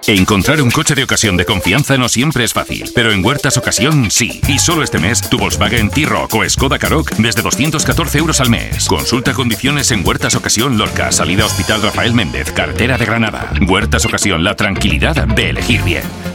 Encontrar un coche de ocasión de confianza no siempre es fácil, pero en Huertas Ocasión sí. Y solo este mes, tu Volkswagen T-Roc o Skoda Karoq desde 214 euros al mes. Consulta condiciones en Huertas Ocasión Lorca, salida Hospital Rafael Méndez, carretera de Granada. Huertas Ocasión, la tranquilidad de elegir bien.